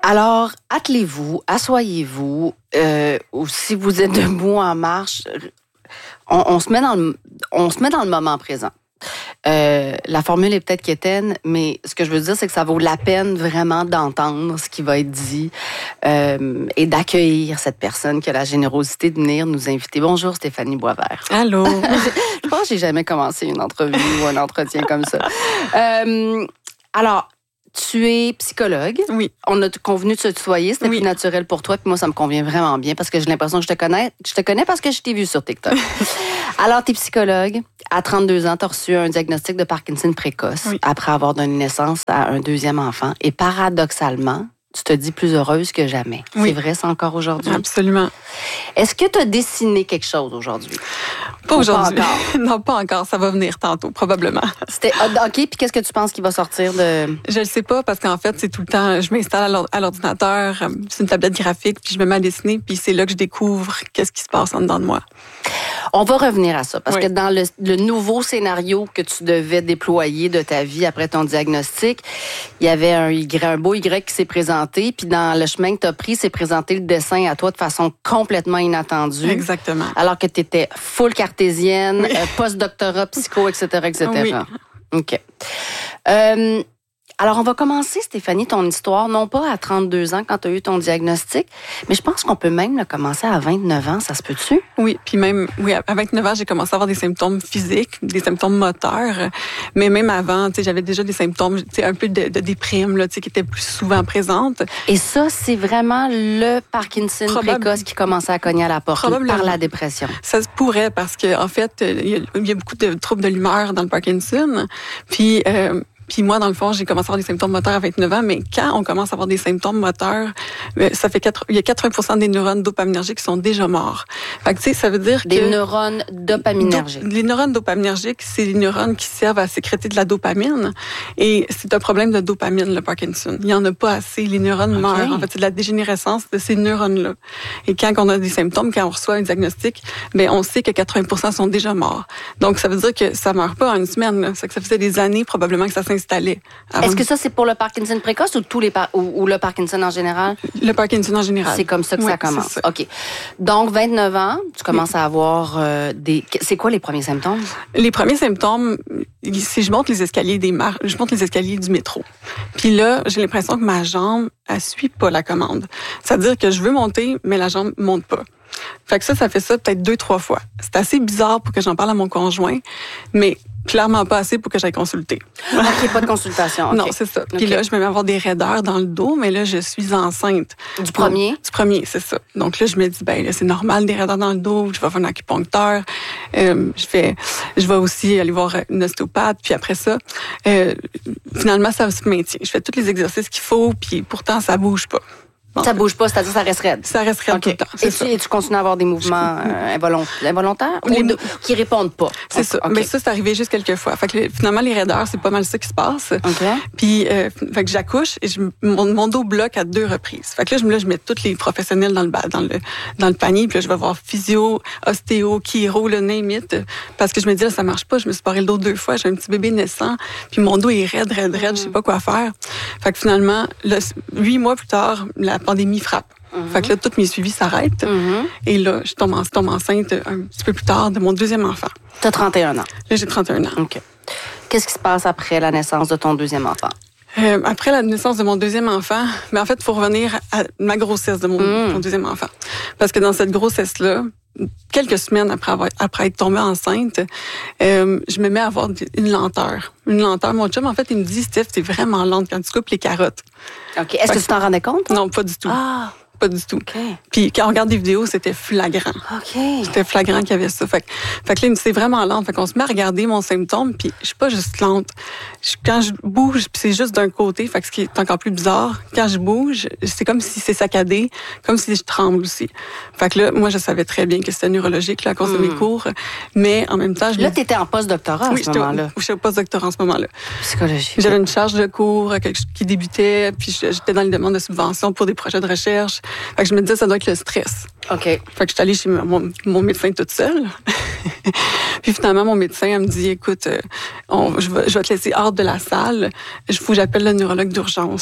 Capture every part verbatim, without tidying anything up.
Alors, attelez-vous, assoyez-vous, euh, ou si vous êtes debout en marche, on, on se met dans le, on se met dans le moment présent. Euh, la formule est peut-être quétaine, mais ce que je veux dire, c'est que ça vaut la peine vraiment d'entendre ce qui va être dit euh, et d'accueillir cette personne qui a la générosité de venir nous inviter. Bonjour, Stéphanie Boisvert. Allô. Je pense que j'ai jamais commencé une entrevue ou un entretien comme ça. Euh, alors, tu es psychologue. Oui. On a convenu de se tutoyer. C'était oui. plus naturel pour toi. Puis moi, ça me convient vraiment bien parce que j'ai l'impression que je te connais. Je te connais parce que je t'ai vu sur TikTok. Alors, tu es psychologue. À trente-deux ans, tu as reçu un diagnostic de Parkinson précoce oui. après avoir donné naissance à un deuxième enfant. Et paradoxalement, tu te dis plus heureuse que jamais. Oui. C'est vrai, c'est encore aujourd'hui? Absolument. Est-ce que tu as dessiné quelque chose aujourd'hui? Pas Ou aujourd'hui. Pas encore? Non, pas encore. Ça va venir tantôt, probablement. C'était OK. Puis qu'est-ce que tu penses qui va sortir de... Je le sais pas parce qu'en fait, c'est tout le temps, je m'installe à l'ordinateur, c'est une tablette graphique, puis je me mets à dessiner, puis c'est là que je découvre qu'est-ce qui se passe en dedans de moi. On va revenir à ça, parce oui. que dans le, le nouveau scénario que tu devais déployer de ta vie après ton diagnostic, il y avait un, y, un beau Y qui s'est présenté, puis dans le chemin que tu as pris, s'est présenté le dessin à toi de façon complètement inattendue. Exactement. Alors que tu étais full cartésienne, oui. euh, post-doctorat, psycho, et cetera, et cetera. Oui. OK. Euh, Alors, on va commencer, Stéphanie, ton histoire, non pas à trente-deux ans quand tu as eu ton diagnostic, mais je pense qu'on peut même le commencer à vingt-neuf ans, ça se peut-tu? Oui, puis même, oui, à vingt-neuf ans, j'ai commencé à avoir des symptômes physiques, des symptômes moteurs, mais même avant, tu sais, j'avais déjà des symptômes, tu sais, un peu de, de déprime, là, tu sais, qui étaient plus souvent présentes. Et ça, c'est vraiment le Parkinson Probable... précoce qui commençait à cogner à la porte par la dépression. Ça se pourrait parce que, en fait, il y a, il y a beaucoup de troubles de l'humeur dans le Parkinson, puis... Euh, Puis moi, dans le fond, j'ai commencé à avoir des symptômes moteurs à vingt-neuf ans, mais quand on commence à avoir des symptômes moteurs, ça fait quatre, il y a quatre-vingts pour cent des neurones dopaminergiques qui sont déjà morts. Fait que, tu sais, ça veut dire des que... Des neurones dopaminergiques. Do, les neurones dopaminergiques, c'est les neurones qui servent à sécréter de la dopamine. Et c'est un problème de dopamine, le Parkinson. Il n'y en a pas assez. Les neurones okay. meurent. En fait, c'est de la dégénérescence de ces neurones-là. Et quand on a des symptômes, quand on reçoit un diagnostic, ben on sait que quatre-vingts pour cent sont déjà morts. Donc, ça veut dire que ça meurt pas en une semaine. Là. Ça, que ça faisait des années, probablement, que ça s'installait. Est-ce que ça, c'est pour le Parkinson précoce ou, tous les par- ou, ou le Parkinson en général? Le Parkinson en général. C'est comme ça que oui, ça commence. C'est ça. OK. Donc, vingt-neuf ans, tu commences oui. à avoir euh, des... C'est quoi les premiers symptômes? Les premiers symptômes, c'est je monte les escaliers des mar... je monte les escaliers du métro. Puis là, j'ai l'impression que ma jambe, elle suit pas la commande. C'est-à-dire que je veux monter, mais la jambe monte pas. Fait que ça, ça fait ça peut-être deux, trois fois. C'est assez bizarre pour que j'en parle à mon conjoint, mais clairement pas assez pour que j'aille consulter. OK, pas de consultation. Okay. Non, c'est ça. Puis okay. là, je me mets à avoir des raideurs dans le dos, mais là, je suis enceinte. Du premier? Donc, du premier, c'est ça. Donc là, je me dis, ben là, c'est normal, des raideurs dans le dos, je vais faire un acupuncteur. Euh, je fais, je vais aussi aller voir une ostéopathe, puis après ça, euh, finalement, ça se maintient. Je fais tous les exercices qu'il faut, puis pourtant, ça bouge pas. Bon. Ça bouge pas, c'est-à-dire ça reste raide. Ça reste raide okay. tout le temps. Et tu, et tu continues à avoir des mouvements euh, involont, involontaires ou de, qui répondent pas? C'est ça. Okay. Mais ça, c'est arrivé juste quelques fois. Fait que finalement, les raideurs, c'est pas mal ça qui se passe. Okay. Puis, euh, fait que j'accouche et je, mon, mon dos bloque à deux reprises. Fait que là, je, là, je mets tous les professionnels dans le dans le dans le panier. Puis là, je vais voir physio, ostéo, chiro, le name it, parce que je me dis là, ça marche pas. Je me suis paré le dos deux fois. J'ai un petit bébé naissant. Puis mon dos est raide, raide, raide. Mm. Je sais pas quoi faire. Fait que finalement, là, huit mois plus tard, la pandémie frappe. Mm-hmm. Fait que là, tous mes suivis s'arrêtent. Mm-hmm. Et là, je tombe, en, je tombe enceinte un petit peu plus tard de mon deuxième enfant. T'as trente et un ans. Là, j'ai trente et un ans. OK. Qu'est-ce qui se passe après la naissance de ton deuxième enfant? Euh, après la naissance de mon deuxième enfant, mais en fait, il faut revenir à ma grossesse de mon, mm. mon deuxième enfant. Parce que dans cette grossesse-là, quelques semaines après avoir, après être tombée enceinte, euh, je me mets à avoir une lenteur. Une lenteur. Mon chum, en fait, il me dit, Steph, t'es vraiment lente quand tu coupes les carottes. OK. Est-ce fait que tu t'en rendais compte? Non, pas du tout. Ah! Pas du tout. Okay. Puis quand on regarde des vidéos, c'était flagrant. OK. C'était flagrant qu'il y avait ça. Fait, fait que là, c'est vraiment lent. Fait qu'on se met à regarder mon symptôme, puis je suis pas juste lente. Je, quand je bouge, c'est juste d'un côté, fait que ce qui est encore plus bizarre, quand je bouge, c'est comme si c'est saccadé, comme si je tremble aussi. Fait que là, moi, je savais très bien que c'était neurologique là, à cause mm. de mes cours, mais en même temps... Je là, me... tu étais en post-doctorat à oui, ce moment-là. Oui, j'étais au post-doctorat en ce moment-là. Psychologie. J'avais une charge de cours qui débutait, puis j'étais dans les demandes de subventions pour des projets de recherche. Fait que je me disais, ça doit être le stress. OK. Fait que je suis allée chez mon, mon médecin toute seule. Puis finalement, mon médecin, elle me dit, écoute, on, je, vais, je vais te laisser hors de la salle. Il faut que j'appelle le neurologue d'urgence.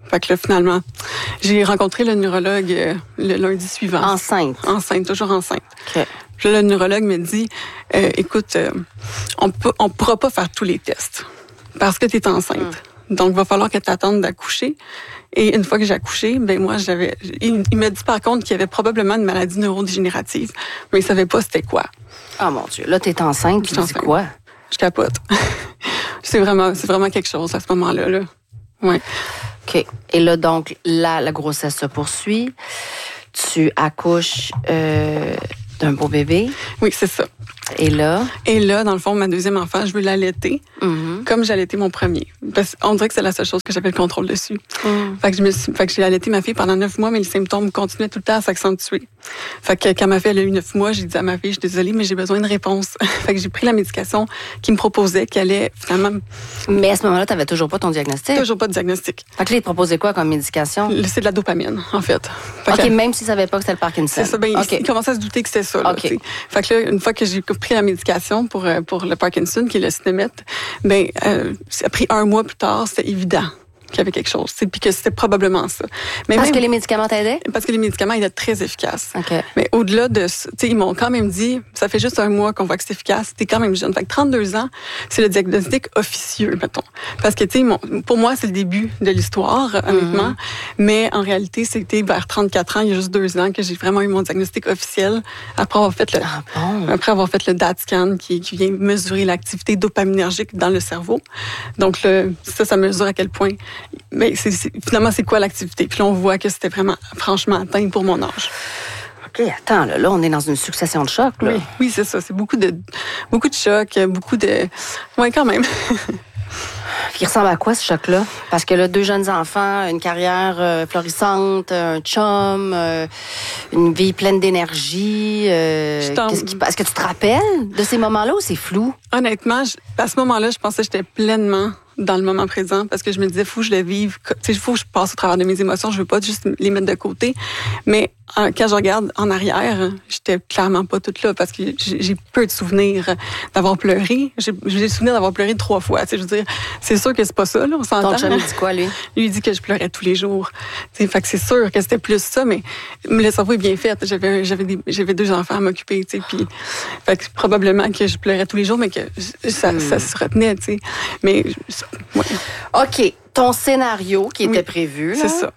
Fait que là, finalement, j'ai rencontré le neurologue euh, le lundi suivant. Enceinte? Enceinte, toujours enceinte. OK. Puis là, le neurologue me dit, euh, écoute, euh, on peut, on pourra pas faire tous les tests parce que tu es enceinte. Mm. Donc, il va falloir que tu attendes d'accoucher. Et une fois que j'ai accouché, ben moi, j'avais... Il, il m'a dit par contre qu'il y avait probablement une maladie neurodégénérative, mais il savait pas c'était quoi. Ah, mon Dieu. Là, tu es enceinte, tu dis quoi? Je capote. c'est vraiment, c'est vraiment quelque chose à ce moment-là, là. Ouais. OK. Et là, donc, là, la grossesse se poursuit. Tu accouches euh, d'un beau bébé. Oui, c'est ça. Et là? Et là, dans le fond, ma deuxième enfant, je veux l'allaiter mm-hmm. comme j'allaitais mon premier. Parce qu'on dirait que c'est la seule chose que j'avais le contrôle dessus. Mm. Fait que je me suis, fait que j'ai allaité ma fille pendant neuf mois, mais les symptômes continuaient tout le temps à s'accentuer. Fait que quand ma fille elle a eu neuf mois, j'ai dit à ma fille, je suis désolée, mais j'ai besoin de réponse. Fait que j'ai pris la médication qui me proposait, qui allait finalement... Mais à ce moment-là, tu n'avais toujours pas ton diagnostic? Toujours pas de diagnostic. Fait que là, ils te proposaient quoi comme médication? C'est de la dopamine, en fait. Fait OK, que, même s'ils ne savaient pas que c'était le Parkinson. C'est ça, ben, okay. ils commençaient à se douter que c'était ça. Là, okay. Fait que là, une fois que j'ai pris la médication pour, pour le Parkinson, qui est le Sinemet, ben, euh, ça a pris un mois plus tard, c'était évident qu'il y avait quelque chose, puis que c'était probablement ça. Mais parce même, que les médicaments t'aidaient? Parce que les médicaments étaient très efficaces. Okay. Mais au-delà de ça, ils m'ont quand même dit, ça fait juste un mois qu'on voit que c'est efficace, t'es quand même jeune. Fait que trente-deux ans, c'est le diagnostic officieux, mettons. Parce que, tu sais, pour moi, c'est le début de l'histoire, mm-hmm. honnêtement. Mais en réalité, c'était vers trente-quatre ans, il y a juste deux ans, que j'ai vraiment eu mon diagnostic officiel, après avoir fait le, ah bon? après avoir fait le D A T scan, qui, qui vient mesurer l'activité dopaminergique dans le cerveau. Donc, le, ça, ça mesure à quel point... Mais c'est, c'est, finalement, c'est quoi l'activité? Puis là, on voit que c'était vraiment, franchement, atteint pour mon âge. OK, attends, là, là on est dans une succession de chocs, là. Oui, oui, c'est ça. C'est beaucoup de, beaucoup de chocs, beaucoup de... Oui, quand même. Il ressemble à quoi, ce choc-là? Parce que là, deux jeunes enfants, une carrière euh, florissante, un chum, euh, une vie pleine d'énergie. Euh, qu'est-ce qui, est-ce que tu te rappelles de ces moments-là ou c'est flou? Honnêtement, je, à ce moment-là, je pensais que j'étais pleinement dans le moment présent parce que je me disais, faut que je le vive, il faut que je passe au travers de mes émotions, je veux pas juste les mettre de côté. Mais quand je regarde en arrière, j'étais clairement pas toute là parce que j'ai, j'ai peu de souvenirs d'avoir pleuré. J'ai, j'ai le souvenir d'avoir pleuré trois fois. Tu sais, je veux dire, c'est sûr que c'est pas ça, là, on s'entend. Ton chum, il dit quoi, lui? Lui, il dit que je pleurais tous les jours. Tu sais, fait que c'est sûr que c'était plus ça, mais le cerveau est bien fait. J'avais, j'avais, des, j'avais deux enfants à m'occuper, tu sais, puis fait que probablement que je pleurais tous les jours, mais que ça, hmm. ça se retenait, tu sais. Mais, ouais. OK. Ton scénario qui était oui, prévu, là, c'est ça.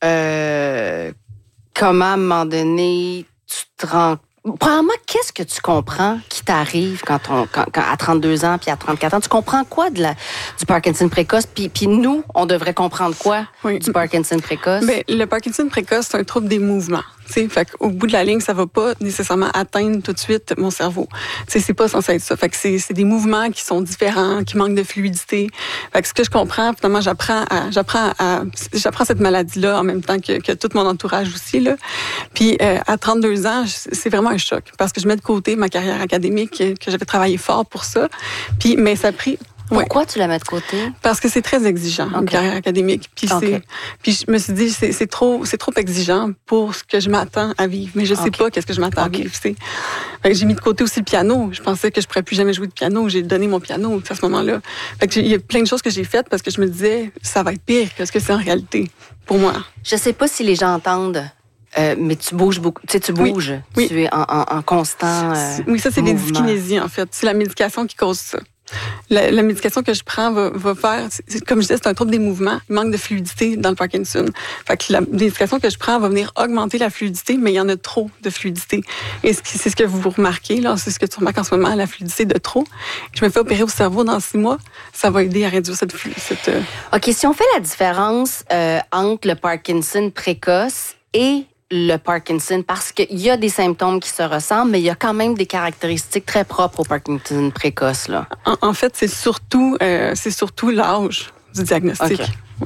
Euh, comment, à un moment donné, tu te rends... Premièrement, qu'est-ce que tu comprends qui t'arrive quand on, quand, quand, à trente-deux ans puis à trente-quatre ans? Tu comprends quoi de la, du Parkinson précoce? Puis, puis nous, on devrait comprendre quoi oui. du Parkinson précoce? Bien, le Parkinson précoce, c'est un trouble des mouvements. T'sais, fait qu'au bout de la ligne, ça va pas nécessairement atteindre tout de suite mon cerveau. T'sais, c'est pas censé être ça. Fait que c'est, c'est des mouvements qui sont différents, qui manquent de fluidité. Fait que ce que je comprends, finalement, j'apprends à, j'apprends à, j'apprends cette maladie-là en même temps que, que tout mon entourage aussi, là. Puis, euh, à trente-deux ans, c'est vraiment un choc parce que je mets de côté ma carrière académique, que j'avais travaillé fort pour ça. Puis, mais ça a pris... Pourquoi ouais. tu la mets de côté? Parce que c'est très exigeant, okay. une carrière académique. Puis, okay. c'est, puis je me suis dit, c'est, c'est, trop, c'est trop exigeant pour ce que je m'attends à vivre. Mais je sais okay. pas qu'est-ce que je m'attends okay. à vivre. Fait que j'ai mis de côté aussi le piano. Je pensais que je pourrais plus jamais jouer de piano. J'ai donné mon piano à ce moment-là. Fait que il y a plein de choses que j'ai faites parce que je me disais, ça va être pire que ce que c'est en réalité pour moi. Je sais pas si les gens entendent. Euh, mais tu bouges beaucoup. Tu sais, tu bouges. Oui. Tu oui. es en, en, en constant. Euh, oui, ça, c'est mouvement. des dyskinésies, en fait. C'est la médication qui cause ça. La, la médication que je prends va, va faire, c'est, comme je disais, c'est un trouble des mouvements. Il manque de fluidité dans le Parkinson. Fait que la médication que je prends va venir augmenter la fluidité, mais il y en a trop de fluidité. Et c'est ce que vous remarquez, là, c'est ce que tu remarques en ce moment, la fluidité de trop. Je me fais opérer au cerveau dans six mois. Ça va aider à réduire cette fluidité. Cette... OK, si on fait la différence euh, entre le Parkinson précoce et le Parkinson, parce qu'il y a des symptômes qui se ressemblent, mais il y a quand même des caractéristiques très propres au Parkinson précoce, là. En, en fait, c'est surtout, euh, c'est surtout l'âge du diagnostic. Okay. Oui.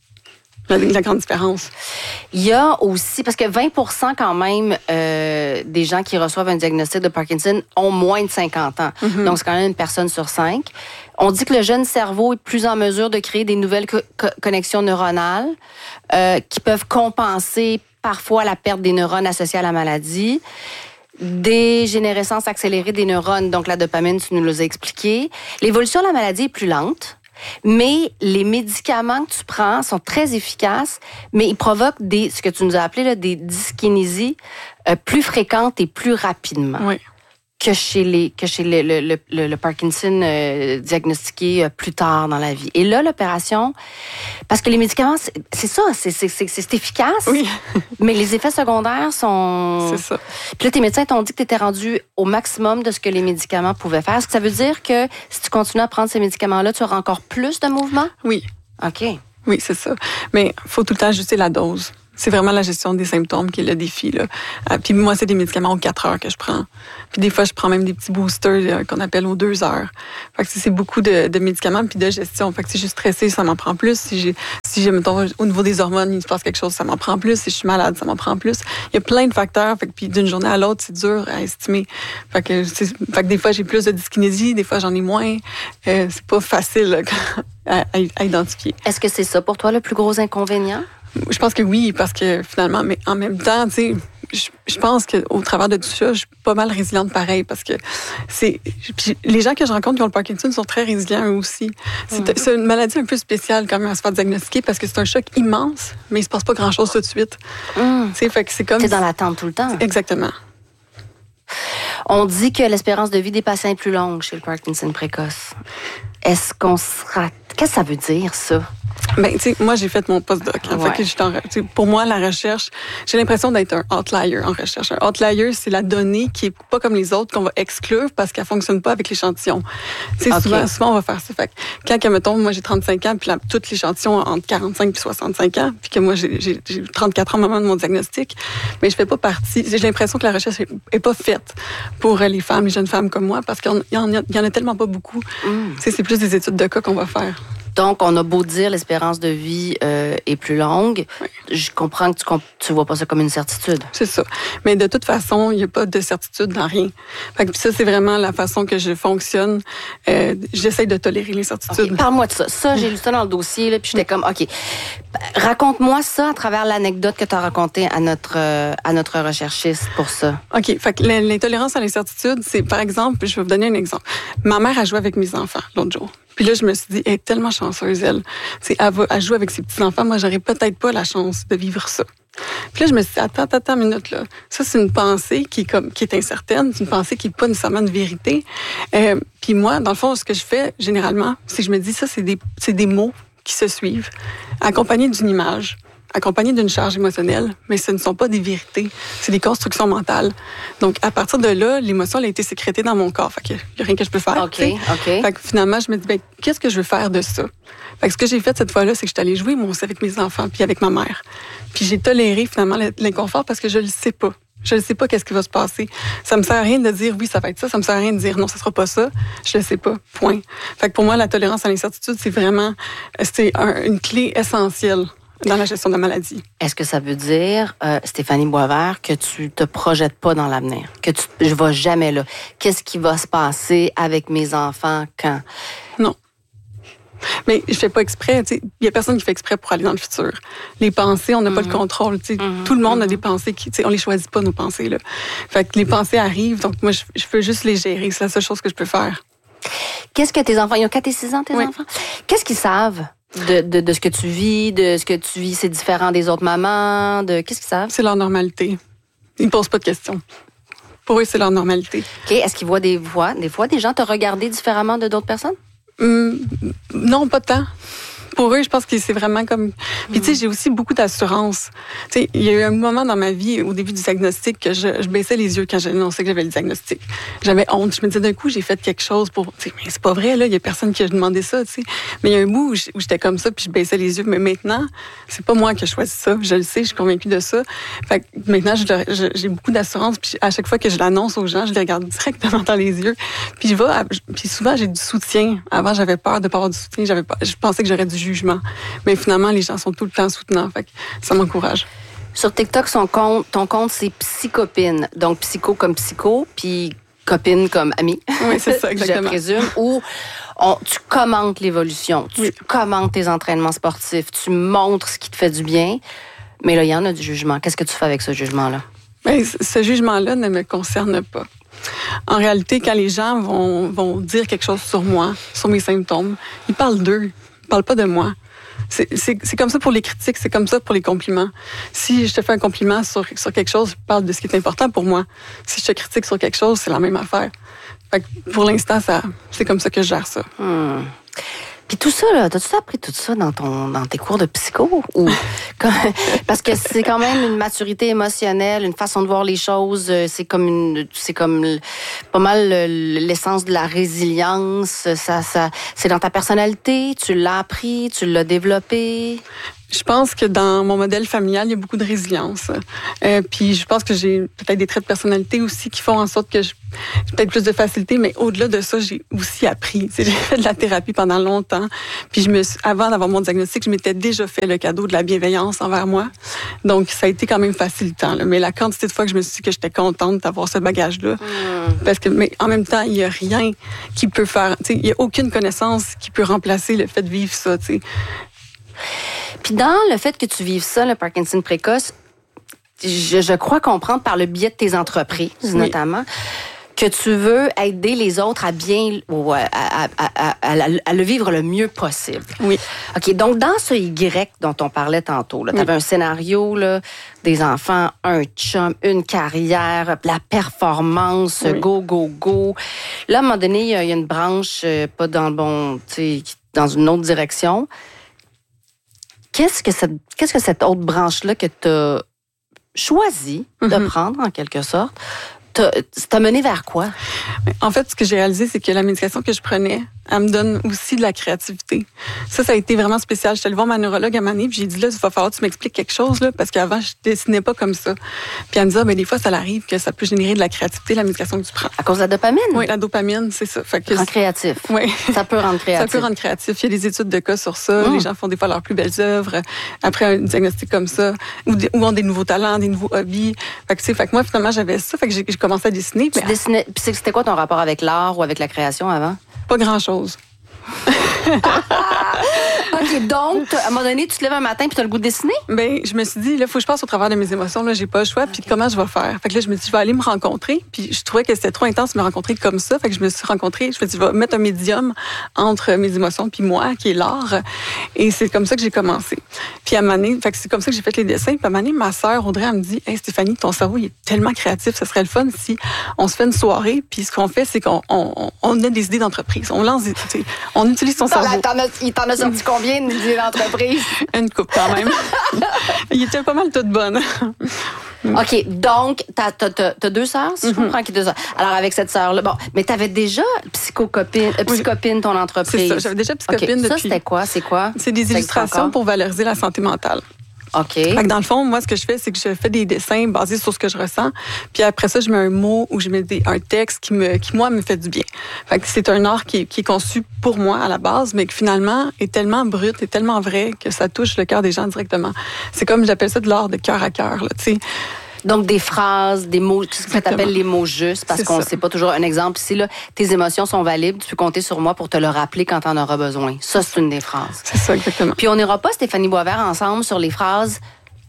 La, la grande différence. Il y a aussi, parce que vingt pour cent quand même euh, des gens qui reçoivent un diagnostic de Parkinson ont moins de cinquante ans. Mm-hmm. Donc, c'est quand même une personne sur cinq. On dit que le jeune cerveau est plus en mesure de créer des nouvelles co- co- connexions neuronales euh, qui peuvent compenser parfois la perte des neurones associées à la maladie. Dégénérescence accélérée des neurones, donc la dopamine, tu nous l'as expliqué. L'évolution de la maladie est plus lente. Mais les médicaments que tu prends sont très efficaces, mais ils provoquent des, ce que tu nous as appelé là, des dyskinésies euh, plus fréquentes et plus rapidement. Oui. que chez les que chez le, le, le, le, le Parkinson euh, diagnostiqué euh, plus tard dans la vie. Et là, l'opération, parce que les médicaments, c'est, c'est ça, c'est, c'est, c'est, c'est efficace, oui. mais les effets secondaires sont... C'est ça. Puis là, tes médecins t'ont dit que tu étais rendu au maximum de ce que les médicaments pouvaient faire. Est-ce que ça veut dire que si tu continues à prendre ces médicaments-là, tu auras encore plus de mouvement? Oui. OK. Oui, c'est ça. Mais il faut tout le temps ajuster la dose. C'est vraiment la gestion des symptômes qui est le défi, là. Euh, puis moi, c'est des médicaments aux quatre heures que je prends. Puis des fois, je prends même des petits boosters euh, qu'on appelle aux deux heures. Fait que c'est beaucoup de, de médicaments puis de gestion. Fait que si je suis stressée, ça m'en prend plus. Si j'ai, si j'ai, mettons, au niveau des hormones, il se passe quelque chose, ça m'en prend plus. Si je suis malade, ça m'en prend plus. Il y a plein de facteurs. Fait que puis d'une journée à l'autre, c'est dur à estimer. Fait que, c'est, fait que des fois, j'ai plus de dyskinésie, des fois, j'en ai moins. Euh, c'est pas facile là, à, à, à identifier. Est-ce que c'est ça pour toi le plus gros inconvénient? Je pense que oui, parce que finalement, mais en même temps, tu sais, je, je pense qu'au travers de tout ça, je suis pas mal résiliente pareil, parce que c'est puis les gens que je rencontre qui ont le Parkinson sont très résilients eux aussi. C'est, mm-hmm. c'est une maladie un peu spéciale quand même à se faire diagnostiquer, parce que c'est un choc immense, mais il se passe pas grand-chose tout de suite. Mm. Tu sais, fait que c'est comme... T'es dans l'attente tout le temps. Exactement. On dit que l'espérance de vie des patients est plus longue chez le Parkinson précoce. Est-ce qu'on sera... Qu'est-ce que ça veut dire, ça? Ben, tu sais, moi, j'ai fait mon postdoc. Hein, ouais. fait que je en, pour moi, la recherche, j'ai l'impression d'être un outlier en recherche. Un outlier, c'est la donnée qui est pas comme les autres qu'on va exclure parce qu'elle fonctionne pas avec l'échantillon. Tu sais, okay. souvent, souvent, on va faire ça. Fait que quand, mettons, moi, j'ai trente-cinq ans, puis là, tout l'échantillon entre quarante-cinq et soixante-cinq ans, puis que moi, j'ai, j'ai, j'ai trente-quatre ans au moment de mon diagnostic, mais je fais pas partie. J'ai l'impression que la recherche est, est pas faite pour les femmes, les jeunes femmes comme moi, parce qu'il y en a, il y en a tellement pas beaucoup. Mm. Tu sais, c'est plus des études de cas qu'on va faire. Donc, on a beau dire l'espérance de vie euh, est plus longue, oui. Je comprends que tu tu vois pas ça comme une certitude. C'est ça. Mais de toute façon, il n'y a pas de certitude dans rien. Fait que ça, c'est vraiment la façon que je fonctionne. Euh, j'essaie de tolérer l'incertitude. Okay, parle-moi de ça. Ça, j'ai lu ça dans le dossier, là, puis j'étais comme, OK, raconte-moi ça à travers l'anecdote que tu as racontée à notre, euh, à notre recherchiste pour ça. OK. Fait que l'intolérance à l'incertitude, c'est, par exemple, je vais vous donner un exemple. Ma mère a joué avec mes enfants l'autre jour. Puis là, je me suis dit, elle est tellement chanceuse, elle. T'sais, elle, va, elle joue avec ses petits-enfants. Moi, j'aurais peut-être pas la chance de vivre ça. Puis là, je me suis dit, attends, attends, attends une minute, là. Ça, c'est une pensée qui est, comme, qui est incertaine. C'est une pensée qui n'est pas nécessairement une vérité. Euh, puis moi, dans le fond, ce que je fais, généralement, c'est que je me dis, ça, c'est des, c'est des mots qui se suivent, accompagnés d'une image, accompagnés d'une charge émotionnelle, mais ce ne sont pas des vérités, c'est des constructions mentales. Donc, à partir de là, l'émotion elle a été sécrétée dans mon corps. Fait qu'il n'y a rien que je peux faire. OK, t'sais. OK. Fait que finalement, je me dis, ben, qu'est-ce que je veux faire de ça? Fait que ce que j'ai fait cette fois-là, c'est que je suis allée jouer moi aussi avec mes enfants puis avec ma mère. Puis j'ai toléré finalement l'inconfort parce que je le sais pas. Je ne sais pas qu'est-ce qui va se passer. Ça me sert à rien de dire oui, ça va être ça. Ça me sert à rien de dire non, ça sera pas ça. Je le sais pas. Point. Fait que pour moi, la tolérance à l'incertitude, c'est vraiment, c'est un, une clé essentielle dans la gestion de la maladie. Est-ce que ça veut dire, euh, Stéphanie Boisvert, que tu te projettes pas dans l'avenir? Que tu, je vais jamais là. Qu'est-ce qui va se passer avec mes enfants quand? Non. Mais je fais pas exprès. Il y a personne qui fait exprès pour aller dans le futur. Les pensées, on n'a mm-hmm. pas le contrôle. Mm-hmm. Tout le monde mm-hmm. a des pensées qui, on les choisit pas nos pensées là. Fait que les pensées arrivent. Donc moi, je, je peux juste les gérer. C'est la seule chose que je peux faire. Qu'est-ce que tes enfants, ils ont quatre et six ans, tes oui. enfants? Qu'est-ce qu'ils savent? De, de, de ce que tu vis, de ce que tu vis, c'est différent des autres mamans, de qu'est-ce qu'ils savent? C'est leur normalité. Ils ne posent pas de questions. Pour eux, c'est leur normalité. OK. Est-ce qu'ils voient des fois, des fois, des gens te regarder différemment de d'autres personnes? Hum, non, pas tant. Pour eux, je pense que c'est vraiment comme... Puis, tu sais, j'ai aussi beaucoup d'assurance. Tu sais, il y a eu un moment dans ma vie, au début du diagnostic, que je, je baissais les yeux quand j'ai annoncé que j'avais le diagnostic. J'avais honte. Je me disais, d'un coup, j'ai fait quelque chose pour... Tu sais, mais c'est pas vrai, là. Il y a personne qui a demandé ça, tu sais. Mais il y a un bout où j'étais comme ça, puis je baissais les yeux. Mais maintenant, c'est pas moi qui ai choisi ça. Je le sais, je suis convaincue de ça. Fait que maintenant, je, je, j'ai beaucoup d'assurance. Puis à chaque fois que je l'annonce aux gens, je les regarde directement dans les yeux. Puis je vais... À, puis souvent, j'ai du soutien. Avant, j'avais peur de pas avoir du soutien. J'avais pas, je pensais que j'aurais du jugement. Mais finalement, les gens sont tout le temps soutenants. Fait que ça m'encourage. Sur TikTok, son compte, ton compte, c'est Psycopine. Donc, psycho comme psycho, puis copine comme amie. Oui, c'est ça, exactement. Je présume. Où on, tu commentes l'évolution, tu oui. commentes tes entraînements sportifs, tu montres ce qui te fait du bien. Mais là, il y en a du jugement. Qu'est-ce que tu fais avec ce jugement-là? Bien, ce jugement-là ne me concerne pas. En réalité, quand les gens vont, vont dire quelque chose sur moi, sur mes symptômes, ils parlent d'eux, ils parlent pas de moi. C'est, c'est, c'est comme ça pour les critiques, c'est comme ça pour les compliments. Si je te fais un compliment sur, sur quelque chose, je parle de ce qui est important pour moi. Si je te critique sur quelque chose, c'est la même affaire. Fait que pour l'instant, ça, c'est comme ça que je gère ça. Hmm. Puis tout ça, là, t'as-tu appris tout ça dans ton dans tes cours de psycho? Ou, parce que c'est quand même une maturité émotionnelle, une façon de voir les choses. C'est comme une, c'est comme pas mal l'essence de la résilience. Ça, ça, c'est dans ta personnalité. Tu l'as appris, tu l'as développé. Je pense que dans mon modèle familial, il y a beaucoup de résilience. Euh, puis je pense que j'ai peut-être des traits de personnalité aussi qui font en sorte que j'ai peut-être plus de facilité, mais au-delà de ça, j'ai aussi appris. J'ai fait de la thérapie pendant longtemps. Puis je me suis, avant d'avoir mon diagnostic, je m'étais déjà fait le cadeau de la bienveillance envers moi. Donc ça a été quand même facilitant. Là. Mais la quantité de fois que je me suis dit que j'étais contente d'avoir ce bagage-là, mmh. parce que, mais en même temps, il y a rien qui peut faire. Il y a aucune connaissance qui peut remplacer le fait de vivre ça. T'sais. Puis dans le fait que tu vives ça, le Parkinson précoce, je, je crois comprendre par le biais de tes entreprises, oui. notamment, que tu veux aider les autres à bien, ou à, à, à, à, à le vivre le mieux possible. Oui. OK, donc dans ce Y dont on parlait tantôt, tu avais oui. un scénario, là, des enfants, un chum, une carrière, la performance, oui. go, go, go. Là, à un moment donné, il y a une branche, pas dans le bon, tu sais, dans une autre direction. Qu'est-ce que cette, qu'est-ce que cette autre branche-là que tu as choisi mm-hmm. de prendre, en quelque sorte, t'a, t'a mené vers quoi? En fait, ce que j'ai réalisé, c'est que la médication que je prenais, elle me donne aussi de la créativité. Ça, ça a été vraiment spécial. J'étais allée voir ma neurologue à un moment donné, puis j'ai dit, là, il va falloir que tu m'expliques quelque chose, là, parce qu'avant, je dessinais pas comme ça. Puis elle me dit, ah, ben, des fois, ça arrive que ça peut générer de la créativité, la médication que tu prends. À cause de la dopamine? Oui, la dopamine, c'est ça. Fait que rend créatif. Oui. Ça peut rendre créatif. Ça peut rendre créatif. Il y a des études de cas sur ça. Mmh. Les gens font des fois leurs plus belles œuvres après un diagnostic comme ça, ou, des, ou ont des nouveaux talents, des nouveaux hobbies. Fait que, fait que moi, finalement, j'avais ça. Fait que j'ai, j'ai commencé à dessiner. Tu mais... dessinais. Puis c'était quoi ton rapport avec l'art ou avec la création avant? Pas grand-chose. OK, donc, à un moment donné, tu te lèves un matin puis tu as le goût de dessiner? Bien, je me suis dit, là, il faut que je passe au travers de mes émotions. Là, j'ai pas le choix. Puis comment je vais faire? Fait que là, je me dis, je vais aller me rencontrer. Puis je trouvais que c'était trop intense de me rencontrer comme ça. Fait que je me suis rencontrée. Je me suis dit, je vais mettre un médium entre mes émotions puis moi, qui est l'art. Et c'est comme ça que j'ai commencé. Puis à un moment donné, fait que c'est comme ça que j'ai fait les dessins. Puis à un moment donné, ma sœur Audrey, elle me dit, hey Stéphanie, ton cerveau, il est tellement créatif. Ça serait le fun si on se fait une soirée. Puis ce qu'on fait, c'est qu'on on, on a des idées d'entreprise. On lance des, on utilise ton cerveau. Là, t'en as, il t'en a sorti combien d'idées d'entreprise? Une coupe quand même. Il était pas mal toute bonne. OK, donc, t'as, t'as, t'as deux sœurs, si mm-hmm. je comprends qu'il y a deux sœurs. Alors, avec cette sœur-là, bon, mais t'avais déjà Psychocopine, euh, Psychopine, ton entreprise. C'est ça, j'avais déjà Psychopine okay. depuis... Ça, c'était quoi? C'est quoi? C'est des ça illustrations pour valoriser la santé mentale. OK. Fait que dans le fond, moi, ce que je fais, c'est que je fais des dessins basés sur ce que je ressens. Puis après ça, je mets un mot ou je mets des, un texte qui, me, qui, moi, me fait du bien. Fait que c'est un art qui est, qui est conçu pour moi à la base, mais qui finalement est tellement brut et tellement vrai que ça touche le cœur des gens directement. C'est comme, j'appelle ça de l'art de cœur à cœur, là, tu sais. Donc, des phrases, des mots, ce que ça t'appelle les mots justes, parce c'est qu'on ne sait pas toujours un exemple. Ici, là, tes émotions sont valides, tu peux compter sur moi pour te le rappeler quand tu en auras besoin. Ça, c'est une des phrases. C'est ça, exactement. Puis, on n'ira pas, Stéphanie Boisvert, ensemble sur les phrases...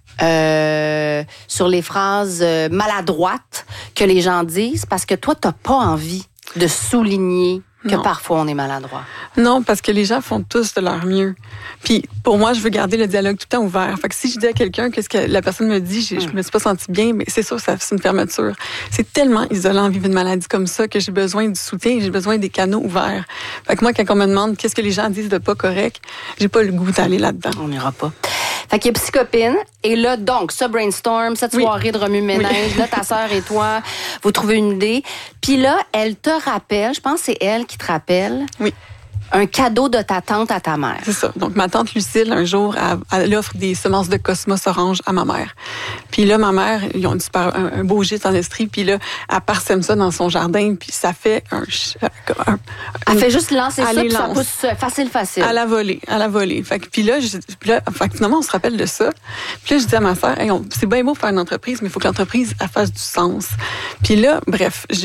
Euh, sur les phrases euh, maladroites que les gens disent, parce que toi, t'as pas envie de souligner que non. Parfois on est maladroit. Non, parce que les gens font tous de leur mieux. Puis pour moi, je veux garder le dialogue tout le temps ouvert. Fait que si je dis à quelqu'un que ce que la personne me dit, je, je me suis pas sentie bien, mais c'est sûr, ça c'est une fermeture. C'est tellement isolant vivre une maladie comme ça que j'ai besoin du soutien, j'ai besoin des canaux ouverts. Fait que moi, quand on me demande qu'est-ce que les gens disent de pas correct, j'ai pas le goût d'aller là-dedans. On n'ira pas. Fait qu'il y a Psychopine. Et là, donc, ce brainstorm, cette soirée oui. de remue-ménage, oui. là, ta sœur et toi, vous trouvez une idée. Puis là, elle te rappelle, je pense que c'est elle qui te rappelle. Oui. Un cadeau de ta tante à ta mère. C'est ça. Donc, ma tante Lucille, un jour, elle, elle offre des semences de cosmos orange à ma mère. Puis là, ma mère, ils ont super, un, un beau gîte en Estrie, puis là, elle parsème ça dans son jardin, puis ça fait un... un, un elle fait juste lancer ça, puis lance. Ça pousse facile, facile. À la volée, à la volée. Fait que, puis là, je, puis là fait que finalement, on se rappelle de ça. Puis là, je dis à ma sœur, hey, on, c'est bien beau faire une entreprise, mais il faut que l'entreprise, elle fasse du sens. Puis là, bref, je...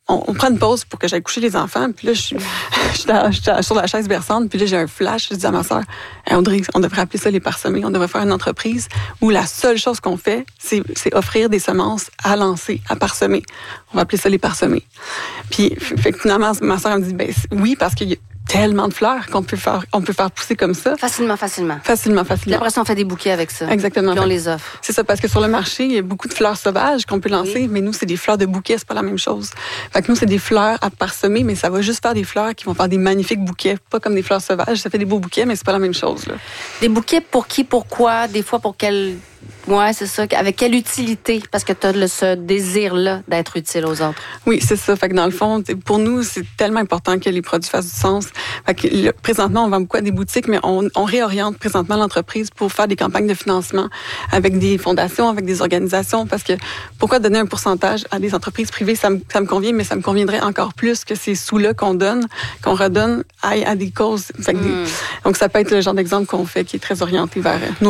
on, on prend une pause pour que j'aille coucher les enfants. Puis là, je suis sur la chaise berçante. Puis là, j'ai un flash. Je dis à ma sœur, hey, Audrey, on devrait appeler ça les parsemés. On devrait faire une entreprise où la seule chose qu'on fait, c'est, c'est offrir des semences à lancer, à parsemer. On va appeler ça les parsemés. Puis, fait que finalement, ma sœur me dit, ben oui, parce qu'il y a tellement de fleurs qu'on peut faire, on peut faire pousser comme ça. Facilement, facilement. Facilement, facilement. Après ça, on fait des bouquets avec ça. Exactement. Puis on les offre. C'est ça, parce que sur le marché, il y a beaucoup de fleurs sauvages qu'on peut lancer, oui. mais nous, c'est des fleurs de bouquet, c'est pas la même chose. Fait que nous, c'est des fleurs à parsemer, mais ça va juste faire des fleurs qui vont faire des magnifiques bouquets, pas comme des fleurs sauvages. Ça fait des beaux bouquets, mais c'est pas la même chose, là. Des bouquets pour qui, pourquoi, des fois pour quel... Ouais, c'est ça. Avec quelle utilité? Parce que tu as ce désir-là d'être utile aux autres. Oui, c'est ça. Fait que dans le fond, pour nous, c'est tellement important que les produits fassent du sens. Fait que là, présentement, on vend beaucoup à des boutiques, mais on, on réoriente présentement l'entreprise pour faire des campagnes de financement avec des fondations, avec des organisations. Parce que pourquoi donner un pourcentage à des entreprises privées? Ça me, ça me convient, mais ça me conviendrait encore plus que ces sous-là qu'on donne, qu'on redonne à, à des causes. Fait que mm. des, donc, ça peut être le genre d'exemple qu'on fait qui est très orienté vers nos